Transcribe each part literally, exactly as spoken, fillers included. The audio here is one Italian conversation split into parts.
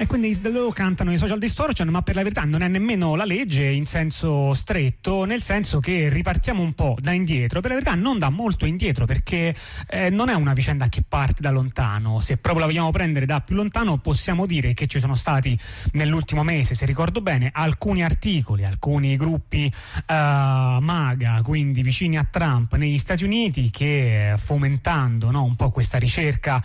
E quindi loro cantano i social distortion, ma per la verità non è nemmeno la legge in senso stretto, nel senso che ripartiamo un po' da indietro, per la verità non da molto indietro, perché eh, non è una vicenda che parte da lontano. Se proprio la vogliamo prendere da più lontano, possiamo dire che ci sono stati nell'ultimo mese, se ricordo bene, alcuni articoli, alcuni gruppi uh, MAGA, quindi vicini a Trump negli Stati Uniti, che fomentando, no, un po' questa ricerca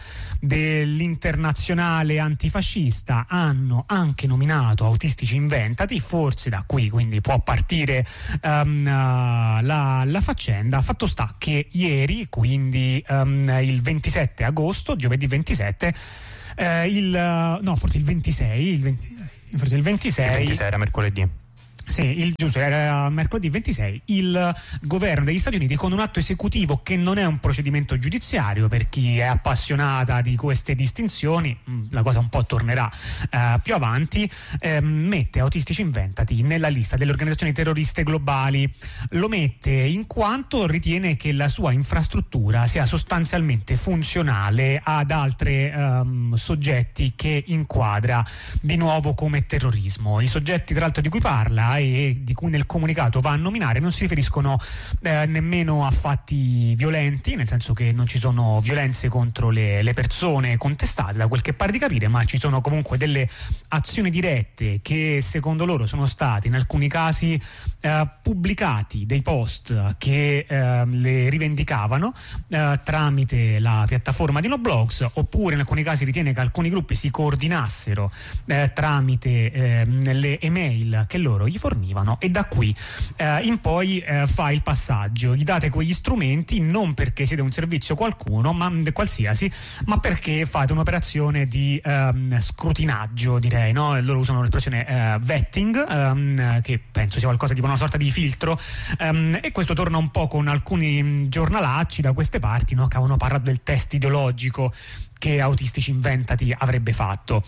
dell'internazionale antifascista hanno anche nominato Autistici Inventati. Forse da qui quindi può partire um, uh, la, la faccenda. Fatto sta che ieri, quindi um, il ventisette agosto, giovedì ventisette, eh, il no forse il ventisei, il venti, forse il ventisei, il ventisei era mercoledì. Sì, il giusto, era mercoledì ventisei, il governo degli Stati Uniti, con un atto esecutivo che non è un procedimento giudiziario, per chi è appassionata di queste distinzioni, la cosa un po' tornerà eh, più avanti, eh, mette Autistici Inventati nella lista delle organizzazioni terroriste globali. Lo mette in quanto ritiene che la sua infrastruttura sia sostanzialmente funzionale ad altri ehm, soggetti che inquadra di nuovo come terrorismo. I soggetti, tra l'altro, di cui parla e di cui nel comunicato va a nominare non si riferiscono eh, nemmeno a fatti violenti, nel senso che non ci sono violenze contro le, le persone contestate, da quel che pare di capire, ma ci sono comunque delle azioni dirette che secondo loro sono state in alcuni casi eh, pubblicati dei post che eh, le rivendicavano eh, tramite la piattaforma di Noblogs, oppure in alcuni casi ritiene che alcuni gruppi si coordinassero eh, tramite eh, le email che loro gli fornivano, e da qui eh, in poi eh, fa il passaggio. Gli date quegli strumenti non perché siete un servizio qualcuno, ma qualsiasi, ma perché fate un'operazione di ehm, scrutinaggio, direi, no? Loro usano l'espressione eh, vetting, ehm, che penso sia qualcosa tipo una sorta di filtro, ehm, e questo torna un po' con alcuni giornalacci da queste parti, no? Che avevano parlato del test ideologico che Autistici Inventati avrebbe fatto.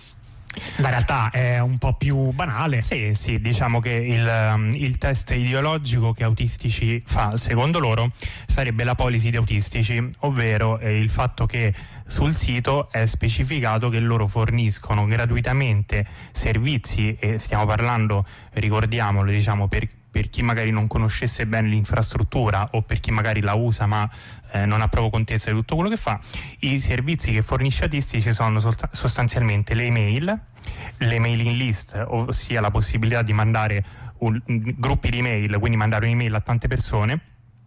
La realtà è un po' più banale. Sì, sì, diciamo che il, il test ideologico che Autistici fa, secondo loro, sarebbe la policy di Autistici, ovvero eh, il fatto che sul sito è specificato che loro forniscono gratuitamente servizi, e stiamo parlando, ricordiamolo, diciamo, per per chi magari non conoscesse bene l'infrastruttura o per chi magari la usa ma eh, non ha proprio contezza di tutto quello che fa. I servizi che fornisce Autistici sono sost- sostanzialmente le email, le mailing list, ossia la possibilità di mandare un, gruppi di email, quindi mandare un'email a tante persone,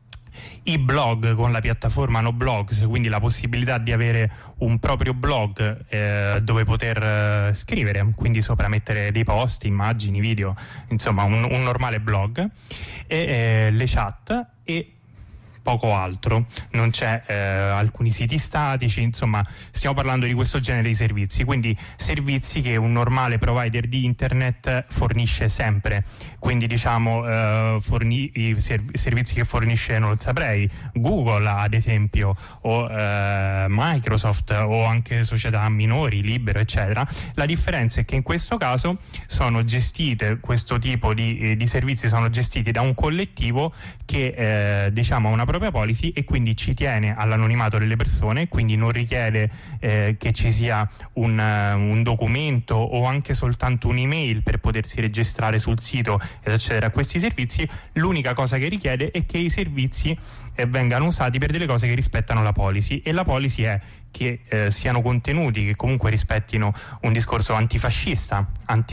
i blog con la piattaforma Noblogs, quindi la possibilità di avere un proprio blog eh, dove poter eh, scrivere, quindi sopra mettere dei post, immagini, video, insomma un, un normale blog, e eh, le chat e poco altro. Non c'è eh, alcuni siti statici, insomma stiamo parlando di questo genere di servizi, quindi servizi che un normale provider di internet fornisce sempre, quindi diciamo eh, forni- i serv- servizi che fornisce, non lo saprei, Google ad esempio, o eh, Microsoft, o anche società minori, Libero eccetera. La differenza è che in questo caso sono gestite, questo tipo di, eh, di servizi sono gestiti da un collettivo che eh, diciamo ha una propria policy e quindi ci tiene all'anonimato delle persone, quindi non richiede eh, che ci sia un, uh, un documento o anche soltanto un'email per potersi registrare sul sito ed accedere a questi servizi. L'unica cosa che richiede è che i servizi eh, vengano usati per delle cose che rispettano la policy, e la policy è che eh, siano contenuti che comunque rispettino un discorso antifascista,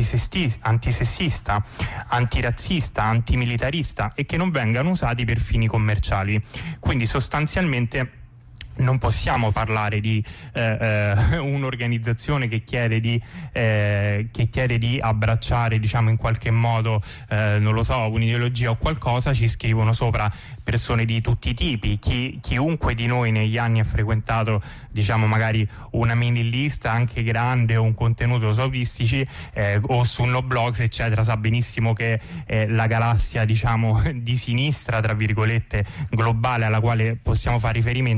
antisessista, antirazzista, antimilitarista, e che non vengano usati per fini commerciali. Quindi sostanzialmente non possiamo parlare di eh, eh, un'organizzazione che chiede di eh, che chiede di abbracciare, diciamo, in qualche modo eh, non lo so, un'ideologia o qualcosa. Ci scrivono sopra persone di tutti i tipi. Chi, chiunque di noi negli anni ha frequentato, diciamo, magari una mailing list anche grande o un contenuto su Autistici eh, o su Noblogs eccetera, sa benissimo che eh, la galassia, diciamo, di sinistra tra virgolette globale alla quale possiamo fare riferimento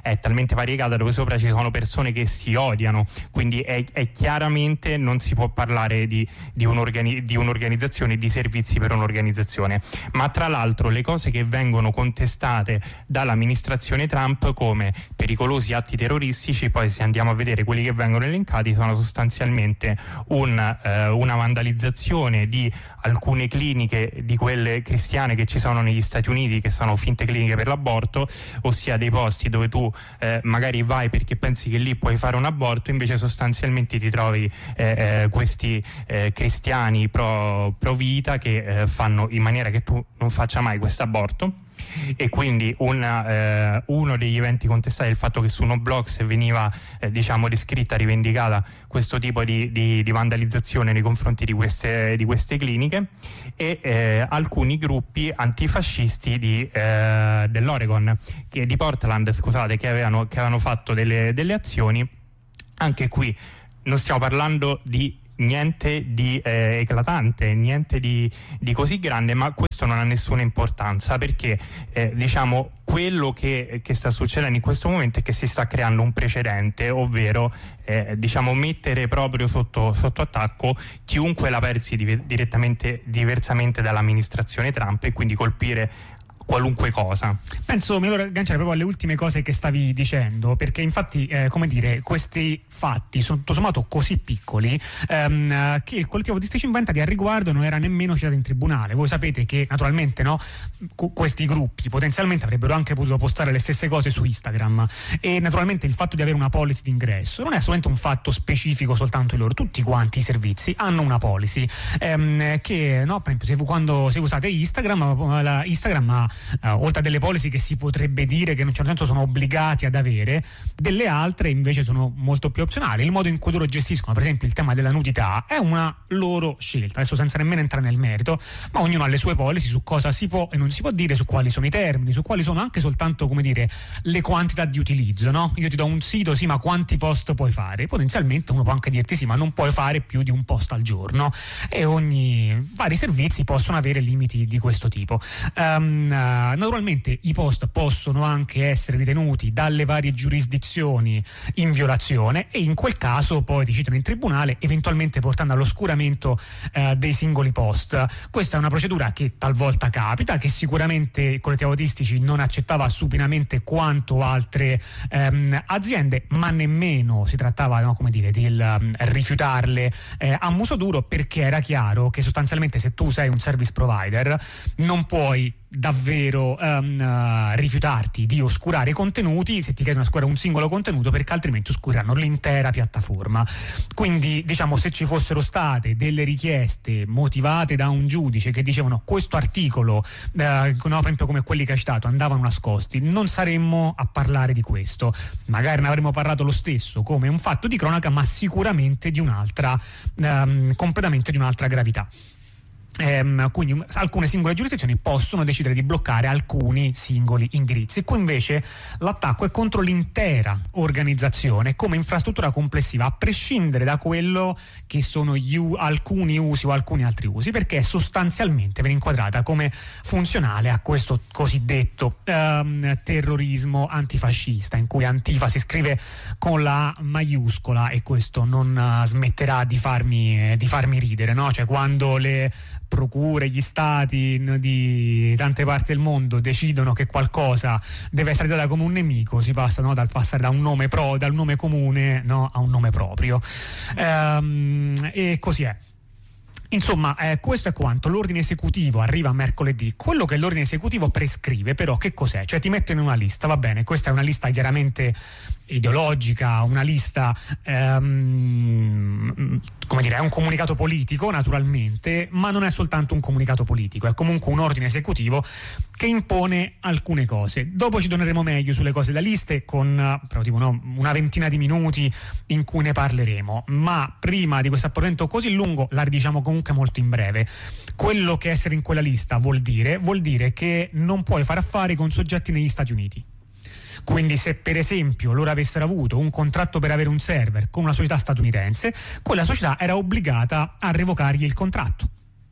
è talmente variegata, dove sopra ci sono persone che si odiano, quindi è, è chiaramente non si può parlare di, di, un'organi- di un'organizzazione, di servizi per un'organizzazione. Ma tra l'altro le cose che vengono contestate dall'amministrazione Trump come pericolosi atti terroristici, poi se andiamo a vedere quelli che vengono elencati, sono sostanzialmente un, eh, una vandalizzazione di alcune cliniche, di quelle cristiane che ci sono negli Stati Uniti, che sono finte cliniche per l'aborto, ossia dei posti dove tu eh, magari vai perché pensi che lì puoi fare un aborto, invece sostanzialmente ti trovi eh, eh, questi eh, cristiani pro, pro vita che eh, fanno in maniera che tu non faccia mai questo aborto. E quindi una, eh, uno degli eventi contestati è il fatto che su Noblox veniva eh, diciamo descritta, rivendicata questo tipo di, di, di vandalizzazione nei confronti di queste, di queste cliniche, e eh, alcuni gruppi antifascisti di, eh, dell'Oregon, che, di Portland scusate, che avevano, che avevano fatto delle, delle azioni. Anche qui non stiamo parlando di niente di eh, eclatante, niente di, di così grande, ma questo non ha nessuna importanza, perché eh, diciamo quello che, che sta succedendo in questo momento è che si sta creando un precedente, ovvero eh, diciamo mettere proprio sotto, sotto attacco chiunque la pensi di, direttamente diversamente dall'amministrazione Trump, e quindi colpire qualunque cosa. Penso, mi voglio agganciare proprio alle ultime cose che stavi dicendo, perché infatti eh, come dire, questi fatti sono tutto sommato così piccoli ehm, che il collettivo autistici inventati al riguardo non era nemmeno citato in tribunale. Voi sapete che naturalmente no, cu- questi gruppi potenzialmente avrebbero anche potuto postare le stesse cose su Instagram, e naturalmente il fatto di avere una policy d'ingresso non è solamente un fatto specifico soltanto di loro, tutti quanti i servizi hanno una policy ehm, che no, per esempio se, quando, se usate Instagram, la Instagram ha Uh, oltre a delle policy che si potrebbe dire che in un certo senso sono obbligati ad avere, delle altre invece sono molto più opzionali. Il modo in cui loro gestiscono per esempio il tema della nudità è una loro scelta, adesso senza nemmeno entrare nel merito, ma ognuno ha le sue policy su cosa si può e non si può dire, su quali sono i termini, su quali sono anche soltanto, come dire, le quantità di utilizzo, no? Io ti do un sito, sì, ma quanti post puoi fare? Potenzialmente uno può anche dirti sì, ma non puoi fare più di un post al giorno, e ogni vari servizi possono avere limiti di questo tipo. Um, Naturalmente i post possono anche essere ritenuti dalle varie giurisdizioni in violazione, e in quel caso poi decidono in tribunale, eventualmente portando all'oscuramento eh, dei singoli post. Questa è una procedura che talvolta capita, che sicuramente il collettivo autistici non accettava supinamente quanto altre ehm, aziende, ma nemmeno si trattava, no, come dire, di um, rifiutarle eh, a muso duro, perché era chiaro che sostanzialmente se tu sei un service provider non puoi davvero um, uh, rifiutarti di oscurare i contenuti se ti chiedono di oscurare un singolo contenuto, perché altrimenti oscureranno l'intera piattaforma. Quindi diciamo, se ci fossero state delle richieste motivate da un giudice che dicevano questo articolo uh, no, per esempio come quelli che hai citato andavano nascosti, non saremmo a parlare di questo, magari ne avremmo parlato lo stesso come un fatto di cronaca, ma sicuramente di un'altra um, completamente di un'altra gravità. Ehm, quindi alcune singole giurisdizioni possono decidere di bloccare alcuni singoli indirizzi. Qui invece l'attacco è contro l'intera organizzazione come infrastruttura complessiva, a prescindere da quello che sono gli u- alcuni usi o alcuni altri usi, perché sostanzialmente viene inquadrata come funzionale a questo cosiddetto ehm, terrorismo antifascista, in cui Antifa si scrive con la A maiuscola, e questo non uh, smetterà di farmi, eh, di farmi ridere, no? Cioè, quando le procure, gli stati di tante parti del mondo decidono che qualcosa deve essere trattata come un nemico, si passa, no, dal passare da un nome pro, dal nome comune, no, a un nome proprio, ehm, e così è. Insomma, eh, questo è quanto. L'ordine esecutivo arriva mercoledì. Quello che l'ordine esecutivo prescrive però che cos'è? Cioè ti mette in una lista, va bene, questa è una lista chiaramente ideologica, una lista ehm, come dire, è un comunicato politico naturalmente, ma non è soltanto un comunicato politico, è comunque un ordine esecutivo che impone alcune cose. Dopo ci torneremo meglio sulle cose da liste con però, tipo, no, una ventina di minuti in cui ne parleremo, ma prima di questo appuntamento così lungo la ridiciamo comunque molto in breve. Quello che essere in quella lista vuol dire vuol dire che non puoi fare affari con soggetti negli Stati Uniti. Quindi se per esempio loro avessero avuto un contratto per avere un server con una società statunitense, quella società era obbligata a revocargli il contratto.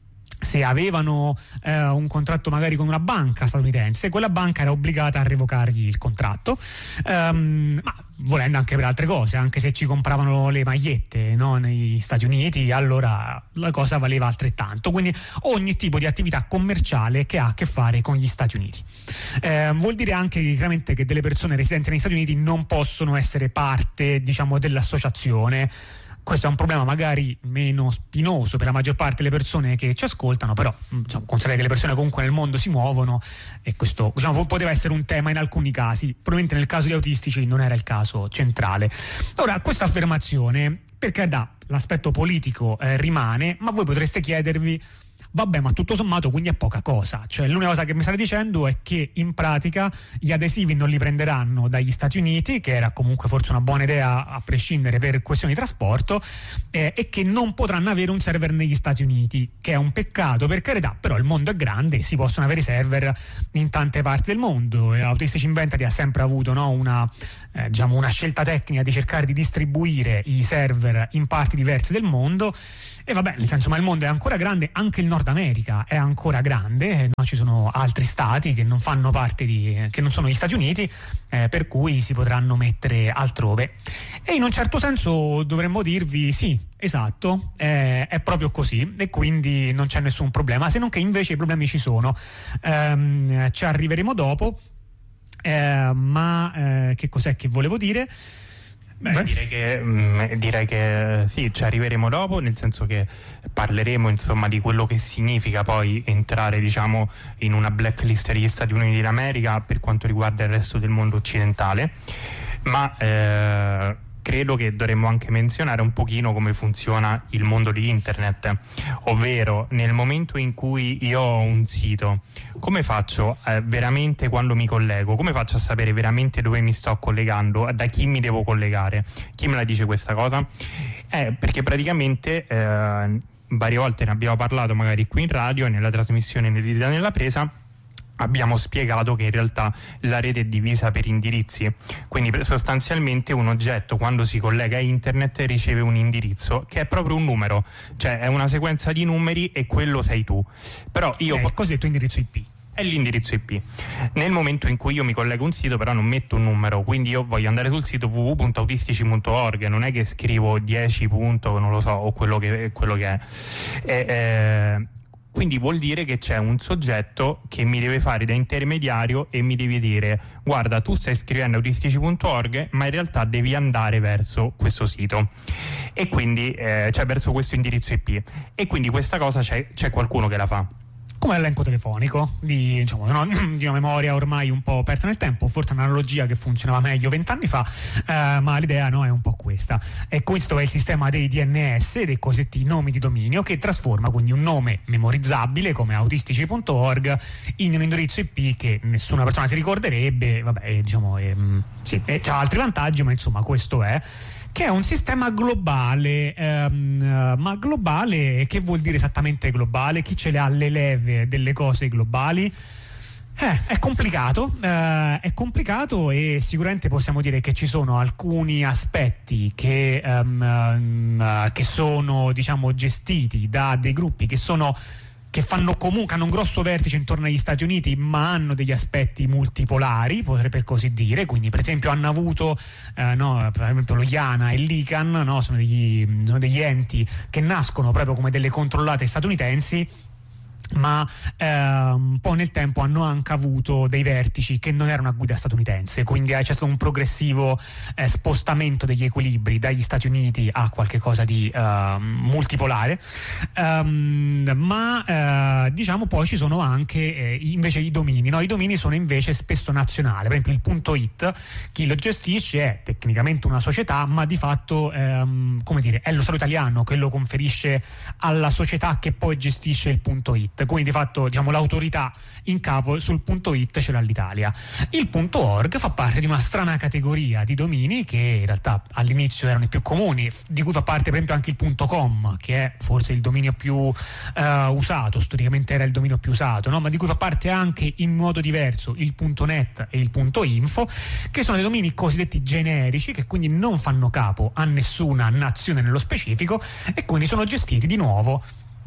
se avevano eh, un contratto magari con una banca statunitense, quella banca era obbligata a revocargli il contratto, um, ma volendo anche per altre cose, anche se ci compravano le magliette, no, negli Stati Uniti, allora la cosa valeva altrettanto. Quindi ogni tipo di attività commerciale che ha a che fare con gli Stati Uniti. Eh, vuol dire anche chiaramente che delle persone residenti negli Stati Uniti non possono essere parte, diciamo, dell'associazione. Questo è un problema magari meno spinoso per la maggior parte delle persone che ci ascoltano, però diciamo, considerare che le persone comunque nel mondo si muovono, e questo, diciamo, poteva essere un tema in alcuni casi. Probabilmente nel caso di autistici non era il caso centrale. Ora, questa affermazione, perché da l'aspetto politico eh, rimane, ma voi potreste chiedervi: vabbè, ma tutto sommato quindi è poca cosa. Cioè, l'unica cosa che mi state dicendo è che in pratica gli adesivi non li prenderanno dagli Stati Uniti, che era comunque forse una buona idea a prescindere per questioni di trasporto, eh, e che non potranno avere un server negli Stati Uniti, che è un peccato, per carità, però il mondo è grande e si possono avere server in tante parti del mondo. E Autistic Inventory ha sempre avuto, no, una, eh, diciamo una scelta tecnica di cercare di distribuire i server in parti diverse del mondo, e vabbè, nel senso, ma il mondo è ancora grande, anche il Nord America è ancora grande, no? Ci sono altri stati che non fanno parte di, che non sono gli Stati Uniti, eh, per cui si potranno mettere altrove, e in un certo senso dovremmo dirvi sì, esatto, eh, è proprio così, e quindi non c'è nessun problema, se non che invece i problemi ci sono. Ehm, ci arriveremo dopo, eh, ma eh, che cos'è che volevo dire? Beh, direi che, mh, direi che sì, ci arriveremo dopo, nel senso che parleremo insomma di quello che significa poi entrare, diciamo, in una blacklist degli Stati Uniti d'America per quanto riguarda il resto del mondo occidentale, ma eh, credo che dovremmo anche menzionare un pochino come funziona il mondo di internet, ovvero nel momento in cui io ho un sito, come faccio eh, veramente quando mi collego, come faccio a sapere veramente dove mi sto collegando, da chi mi devo collegare? Chi me la dice questa cosa? Eh, perché praticamente eh, varie volte ne abbiamo parlato magari qui in radio e nella trasmissione Nell'idea nella presa, abbiamo spiegato che in realtà la rete è divisa per indirizzi, quindi sostanzialmente un oggetto quando si collega a internet riceve un indirizzo che è proprio un numero, cioè è una sequenza di numeri e quello sei tu. Però io eh, cos'è il tuo indirizzo I P? È l'indirizzo I P. Nel momento in cui io mi collego a un sito, però non metto un numero, quindi io voglio andare sul sito w w w punto autistici punto org, non è che scrivo dieci punto, non lo so, o quello che, quello che è. E, eh, quindi vuol dire che c'è un soggetto che mi deve fare da intermediario e mi deve dire: guarda, tu stai scrivendo autistici punto org, ma in realtà devi andare verso questo sito, e quindi eh, cioè verso questo indirizzo I P, e quindi questa cosa c'è, c'è qualcuno che la fa. Come l'elenco telefonico di, diciamo, no, di una memoria ormai un po' persa nel tempo, forse un'analogia che funzionava meglio vent'anni fa, eh, ma l'idea, no, è un po' questa. E questo è il sistema dei D N S, dei cosiddetti nomi di dominio, che trasforma quindi un nome memorizzabile come autistici punto org in un indirizzo I P che nessuna persona si ricorderebbe. Vabbè, diciamo, eh, sì, eh, c'ha altri vantaggi, ma insomma questo è, che è un sistema globale, ehm, ma globale che vuol dire esattamente globale? Chi ce le ha le leve delle cose globali? Eh, è complicato, eh, è complicato e sicuramente possiamo dire che ci sono alcuni aspetti che, um, um, che sono, diciamo, gestiti da dei gruppi che sono che fanno comunque, hanno un grosso vertice intorno agli Stati Uniti, ma hanno degli aspetti multipolari, potrei per così dire. Quindi per esempio hanno avuto eh, no, per esempio lo I A N A e l'I C A N, no, sono, degli, sono degli enti che nascono proprio come delle controllate statunitensi, ma eh, un po' nel tempo hanno anche avuto dei vertici che non erano a guida statunitense, quindi c'è stato un progressivo eh, spostamento degli equilibri dagli Stati Uniti a qualche cosa di eh, multipolare, um, ma eh, diciamo poi ci sono anche eh, invece i domini, no? I domini sono invece spesso nazionali, per esempio il punto .it, chi lo gestisce è tecnicamente una società, ma di fatto ehm, come dire, è lo Stato italiano che lo conferisce alla società che poi gestisce il punto .it. Quindi di fatto, diciamo, l'autorità in capo sul punto .it ce l'ha l'Italia. Il punto .org fa parte di una strana categoria di domini che in realtà all'inizio erano i più comuni, di cui fa parte per esempio anche il punto .com, che è forse il dominio più uh, usato, storicamente era il dominio più usato, no? Ma di cui fa parte anche in modo diverso il punto .net e il punto .info, che sono dei domini cosiddetti generici, che quindi non fanno capo a nessuna nazione nello specifico e quindi sono gestiti di nuovo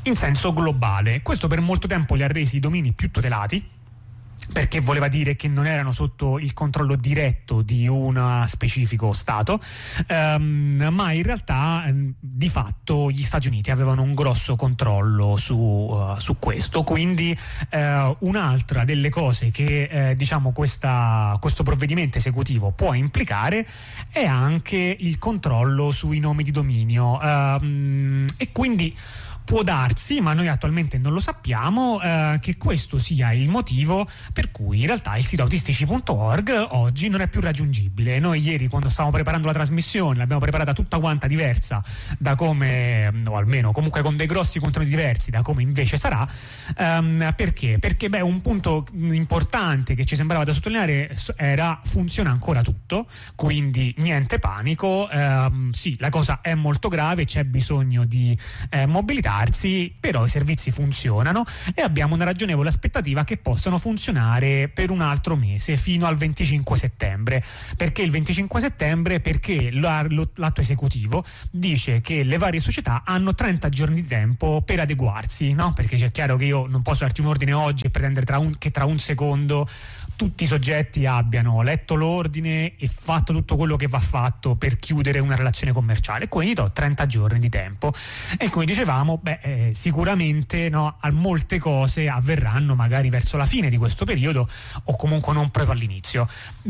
in senso globale. Questo per molto tempo li ha resi i domini più tutelati, perché voleva dire che non erano sotto il controllo diretto di un specifico Stato, ehm, ma in realtà ehm, di fatto gli Stati Uniti avevano un grosso controllo su, uh, su questo. Quindi eh, un'altra delle cose che eh, diciamo questa, questo provvedimento esecutivo può implicare è anche il controllo sui nomi di dominio, ehm, e quindi può darsi, ma noi attualmente non lo sappiamo, eh, che questo sia il motivo per cui in realtà il sito autistici punto org oggi non è più raggiungibile. Noi ieri, quando stavamo preparando la trasmissione, l'abbiamo preparata tutta quanta diversa da come, o almeno comunque con dei grossi contenuti diversi da come invece sarà. Um, perché? Perché beh, un punto importante che ci sembrava da sottolineare era: funziona ancora tutto, quindi niente panico. Um, sì, la cosa è molto grave, c'è bisogno di eh, mobilità, però i servizi funzionano e abbiamo una ragionevole aspettativa che possano funzionare per un altro mese, fino al venticinque settembre. Perché il venticinque settembre? Perché l'atto esecutivo dice che le varie società hanno trenta giorni di tempo per adeguarsi, no? Perché c'è chiaro che io non posso darti un ordine oggi e pretendere tra un, che tra un secondo tutti i soggetti abbiano letto l'ordine e fatto tutto quello che va fatto per chiudere una relazione commerciale. Quindi do trenta giorni di tempo. E come dicevamo, beh, eh, sicuramente no, molte cose avverranno magari verso la fine di questo periodo o comunque non proprio all'inizio.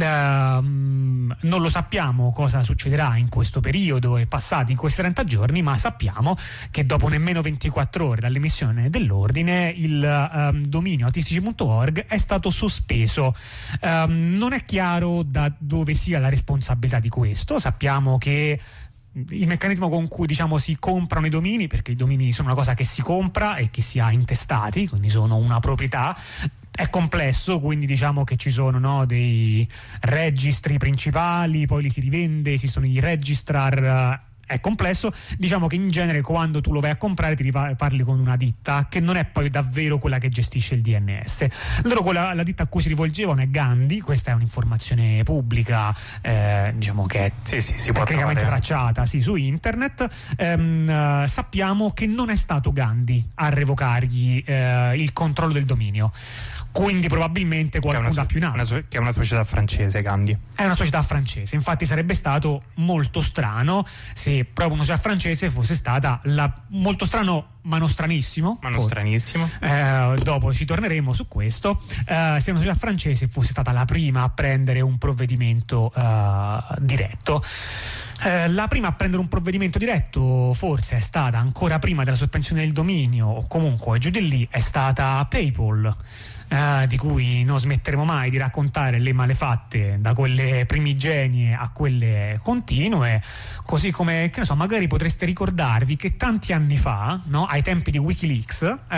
Ehm, non lo sappiamo cosa succederà in questo periodo e passati questi trenta giorni, ma sappiamo che dopo nemmeno ventiquattro ore dall'emissione dell'ordine il ehm, dominio autistici punto org è stato sospeso. Um, non è chiaro da dove sia la responsabilità di questo. Sappiamo che il meccanismo con cui diciamo si comprano i domini, perché i domini sono una cosa che si compra e che si ha intestati, quindi sono una proprietà, è complesso, quindi diciamo che ci sono no, dei registri principali, poi li si rivende, esistono i registrar. È complesso, diciamo che in genere quando tu lo vai a comprare ti parli con una ditta che non è poi davvero quella che gestisce il D N S. Loro quella, la ditta a cui si rivolgevano è Gandhi, questa è un'informazione pubblica, eh, diciamo che è sì, sì, si tecnicamente tracciata sì, su internet. Ehm, sappiamo che non è stato Gandhi a revocargli eh, il controllo del dominio. Quindi probabilmente qualcuno da più in alto. Una, che è una società francese, Gandhi. È una società francese, infatti sarebbe stato molto strano se proprio una società francese fosse stata la, molto strano ma non stranissimo. Ma non stranissimo. Eh, dopo ci torneremo su questo. Eh, se una società francese fosse stata la prima a prendere un provvedimento eh, diretto. Eh, la prima a prendere un provvedimento diretto forse è stata ancora prima della sospensione del dominio, o comunque giù di lì, è stata PayPal. Uh, di cui non smetteremo mai di raccontare le malefatte, da quelle primigenie a quelle continue, così come, che ne so, magari potreste ricordarvi che tanti anni fa, no, ai tempi di Wikileaks, uh,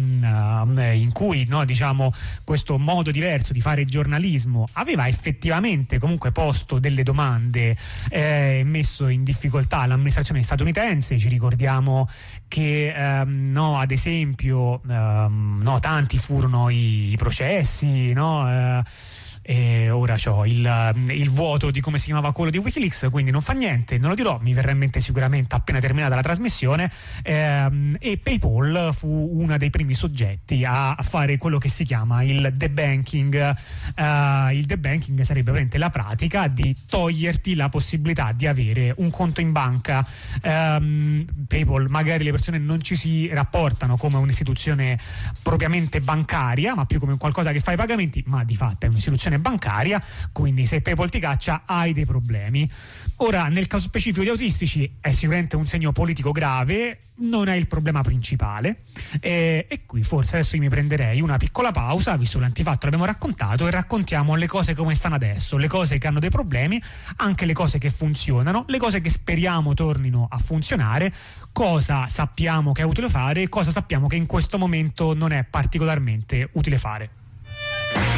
uh, in cui no, diciamo questo modo diverso di fare giornalismo aveva effettivamente comunque posto delle domande e eh, messo in difficoltà l'amministrazione statunitense. Ci ricordiamo che um, no, ad esempio um, no, tanti furono i i processi, no? Eh, e ora c'ho il, il vuoto di come si chiamava quello di Wikileaks, quindi non fa niente, non lo dirò, mi verrà in mente sicuramente appena terminata la trasmissione. Ehm, e PayPal fu uno dei primi soggetti a, a fare quello che si chiama il debanking. Uh, il debanking sarebbe veramente la pratica di toglierti la possibilità di avere un conto in banca. Um, PayPal, magari le persone non ci si rapportano come un'istituzione propriamente bancaria, ma più come qualcosa che fa i pagamenti, ma di fatto è un'istituzione bancaria, quindi se PayPal ti caccia hai dei problemi. Ora, nel caso specifico di autistici è sicuramente un segno politico grave, non è il problema principale, e, e qui forse adesso io mi prenderei una piccola pausa, visto l'antifatto l'abbiamo raccontato, e raccontiamo le cose come stanno adesso, le cose che hanno dei problemi, anche le cose che funzionano, le cose che speriamo tornino a funzionare, cosa sappiamo che è utile fare, cosa sappiamo che in questo momento non è particolarmente utile fare.